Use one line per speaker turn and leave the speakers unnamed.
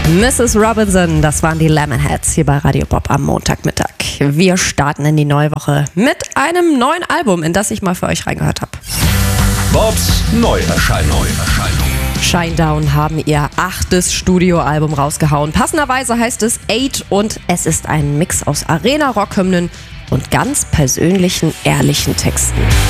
Mrs. Robinson, das waren die Lemonheads hier bei Radio Bob am Montagmittag. Wir starten in die neue Woche mit einem neuen Album, in das ich mal für euch reingehört habe.
Bobs Neuerscheinung.
Shinedown haben ihr 8. Studioalbum rausgehauen. Passenderweise heißt es 8 und es ist ein Mix aus Arena-Rock-Hymnen und ganz persönlichen, ehrlichen Texten.